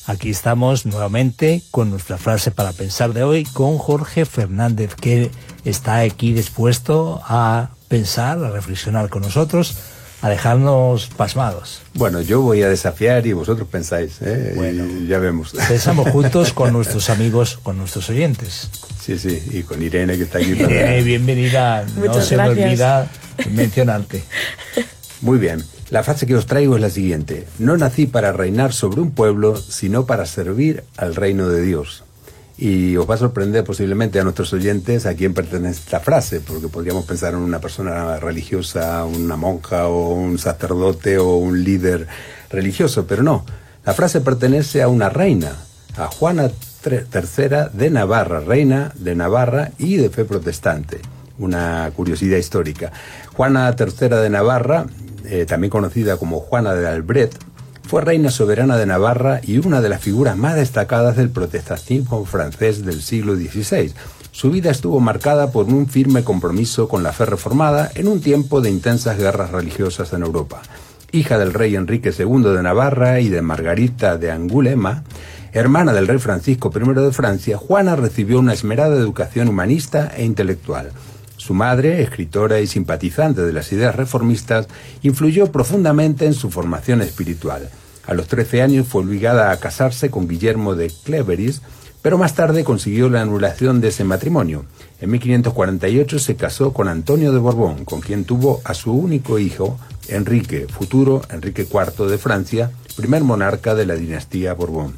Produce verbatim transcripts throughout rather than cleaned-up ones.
Aquí estamos nuevamente con nuestra frase para pensar de hoy con Jorge Fernández, que está aquí dispuesto a pensar, a reflexionar con nosotros, a dejarnos pasmados. Bueno, yo voy a desafiar y vosotros pensáis, ¿eh? Bueno, y ya vemos. Pensamos juntos con nuestros amigos, con nuestros oyentes. Sí, sí, y con Irene, que está aquí para... Irene, bienvenida. Muchas no se gracias. me olvida mencionarte. Muy bien. La frase que os traigo es la siguiente: no nací para reinar sobre un pueblo, sino para servir al reino de Dios. Y os va a sorprender posiblemente a nuestros oyentes a quién pertenece esta frase, porque podríamos pensar en una persona religiosa, una monja o un sacerdote o un líder religioso, pero no. La frase pertenece a una reina, a Juana tercera de Navarra, reina de Navarra y de fe protestante. Una curiosidad histórica. Juana tercera de Navarra, eh, también conocida como Juana de Albret, fue reina soberana de Navarra y una de las figuras más destacadas del protestantismo francés del siglo dieciséis. Su vida estuvo marcada por un firme compromiso con la fe reformada en un tiempo de intensas guerras religiosas en Europa. Hija del rey Enrique segundo de Navarra y de Margarita de Angulema, hermana del rey Francisco primero de Francia, Juana recibió una esmerada educación humanista e intelectual. Su madre, escritora y simpatizante de las ideas reformistas, influyó profundamente en su formación espiritual. A los trece años fue obligada a casarse con Guillermo de Cleveris, pero más tarde consiguió la anulación de ese matrimonio. En mil quinientos cuarenta y ocho se casó con Antonio de Borbón, con quien tuvo a su único hijo, Enrique, futuro Enrique cuarto de Francia, primer monarca de la dinastía Borbón.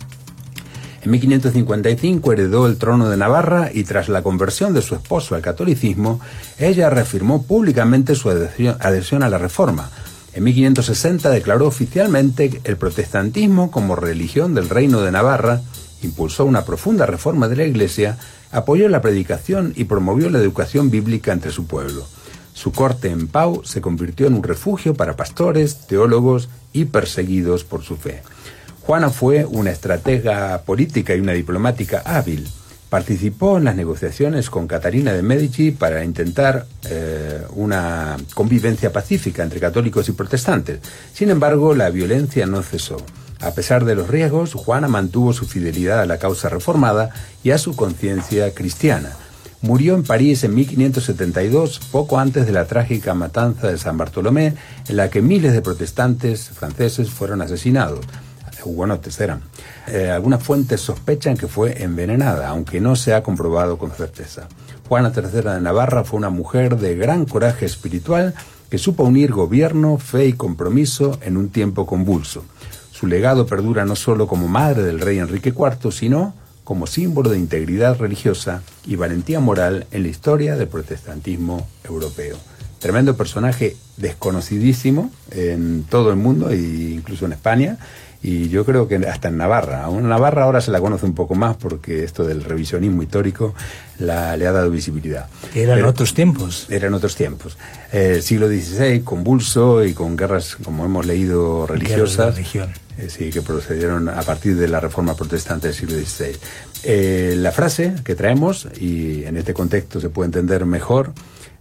En mil quinientos cincuenta y cinco heredó el trono de Navarra y tras la conversión de su esposo al catolicismo, ella reafirmó públicamente su adhesión, adhesión a la Reforma. En mil quinientos sesenta declaró oficialmente el protestantismo como religión del Reino de Navarra, impulsó una profunda reforma de la Iglesia, apoyó la predicación y promovió la educación bíblica entre su pueblo. Su corte en Pau se convirtió en un refugio para pastores, teólogos y perseguidos por su fe. Juana fue una estratega política y una diplomática hábil. Participó en las negociaciones con Catarina de Medici para intentar eh, una convivencia pacífica entre católicos y protestantes. Sin embargo, la violencia no cesó. A pesar de los riesgos, Juana mantuvo su fidelidad a la causa reformada y a su conciencia cristiana. Murió en París en mil quinientos setenta y dos, poco antes de la trágica matanza de San Bartolomé, en la que miles de protestantes franceses fueron asesinados. Hugonotes eran. Eh, algunas fuentes sospechan que fue envenenada, aunque no se ha comprobado con certeza. Juana tercera de Navarra fue una mujer de gran coraje espiritual que supo unir gobierno, fe y compromiso en un tiempo convulso. Su legado perdura no solo como madre del rey Enrique cuarto, sino como símbolo de integridad religiosa y valentía moral en la historia del protestantismo europeo. Tremendo personaje, desconocidísimo en todo el mundo e incluso en España. Y yo creo que hasta en Navarra. Aún en Navarra ahora se la conoce un poco más porque esto del revisionismo histórico la, le ha dado visibilidad. Eran Pero, otros tiempos. Eran otros tiempos. Eh, el siglo dieciséis, convulso y con guerras, como hemos leído, religiosas. Religión. Eh, sí, que procedieron a partir de la reforma protestante del siglo dieciséis. Eh, la frase que traemos, y en este contexto se puede entender mejor,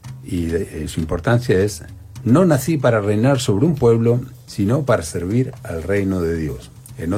y de, eh, su importancia es: no nací para reinar sobre un pueblo, sino para servir al reino de Dios. En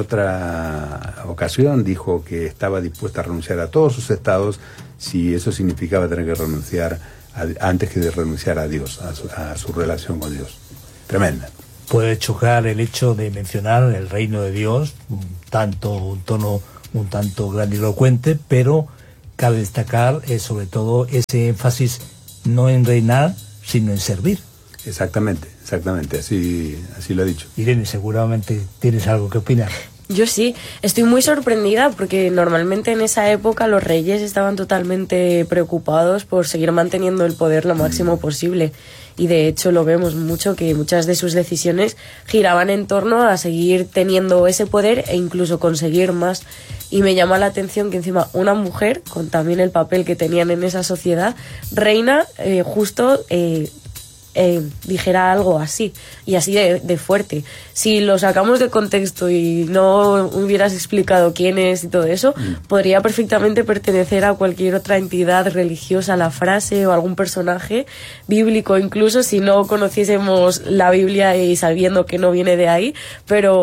otra ocasión dijo que estaba dispuesta a renunciar a todos sus estados si eso significaba tener que renunciar a, antes que de renunciar a Dios, a su, a su relación con Dios. Tremenda. Puede chocar el hecho de mencionar el reino de Dios, un tanto, un tono un tanto grandilocuente, pero cabe destacar eh, sobre todo ese énfasis no en reinar, sino en servir. Exactamente, exactamente, así, así lo he dicho. Irene, seguramente tienes algo que opinar. Yo sí, estoy muy sorprendida porque normalmente en esa época los reyes estaban totalmente preocupados por seguir manteniendo el poder lo máximo posible. Y de hecho lo vemos mucho, que muchas de sus decisiones giraban en torno a seguir teniendo ese poder e incluso conseguir más. Y me llama la atención que encima una mujer, con también el papel que tenían en esa sociedad, reina eh, justo... Eh, Eh, dijera algo así y así de, de fuerte. Si lo sacamos de contexto y no hubieras explicado quién es y todo eso, mm. podría perfectamente pertenecer a cualquier otra entidad religiosa la frase o algún personaje bíblico, incluso si no conociésemos la Biblia y sabiendo que no viene de ahí, pero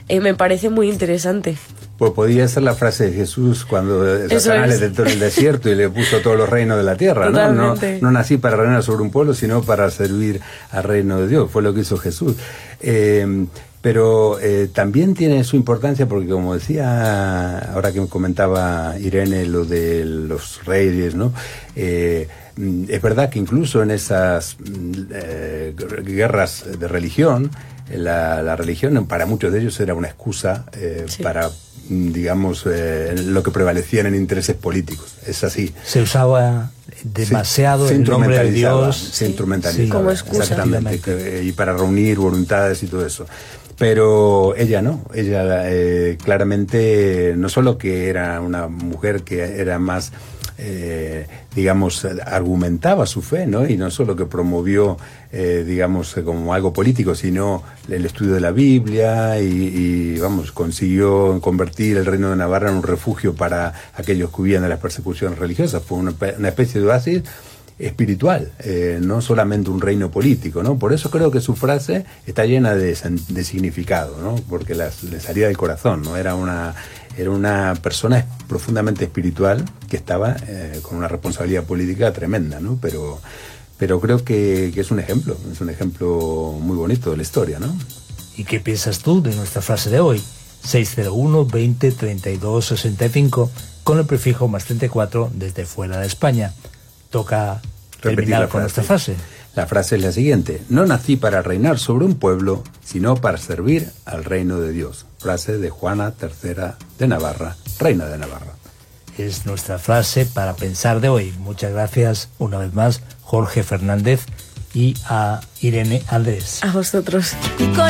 eh, me parece muy interesante. Pues podría ser la frase de Jesús cuando Satanás le tentó en el desierto y le puso todos los reinos de la tierra, ¿no? No, no nací para reinar sobre un pueblo, sino para servir al reino de Dios. Fue lo que hizo Jesús. Eh, pero eh, también tiene su importancia porque, como decía, ahora que comentaba Irene lo de los reyes, ¿no? Eh, es verdad que incluso en esas eh, guerras de religión, la, la religión para muchos de ellos era una excusa eh, sí. para, digamos, eh, lo que prevalecían en intereses políticos. Es así. Se usaba demasiado se, se el nombre de Dios. Se instrumentalizaba. Sí, como excusa. Exactamente. Que, y para reunir voluntades y todo eso. Pero ella no, ella eh, claramente no solo que era una mujer que era más, eh, digamos, argumentaba su fe, ¿no? Y no solo que promovió, eh, digamos, como algo político, sino el estudio de la Biblia y, y, vamos, consiguió convertir el Reino de Navarra en un refugio para aquellos que huían de las persecuciones religiosas. Fue una, una especie de oasis espiritual, eh, no solamente un reino político, ¿no? Por eso creo que su frase está llena de, de significado, ¿no? Porque las, le salía del corazón, ¿no? Era una, era una persona profundamente espiritual que estaba eh, con una responsabilidad política tremenda, ¿no? Pero, pero creo que, que es un ejemplo, es un ejemplo muy bonito de la historia, ¿no? ¿Y qué piensas tú de nuestra frase de hoy? seis cero uno, veinte, treinta y dos, sesenta y cinco con el prefijo más treinta y cuatro desde fuera de España. Toca terminar con nuestra frase. La frase es la siguiente: no nací para reinar sobre un pueblo, sino para servir al reino de Dios. Frase de Juana tercera de Navarra, reina de Navarra. Es nuestra frase para pensar de hoy. Muchas gracias una vez más, Jorge Fernández, y a Irene Andrés. A vosotros. Y con